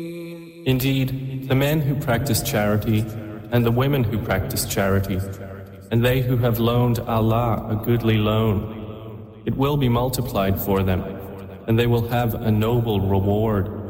Indeed, the men who practice charity and the women who practice charity, and they who have loaned Allah a goodly loan, it will be multiplied for them, and they will have a noble reward.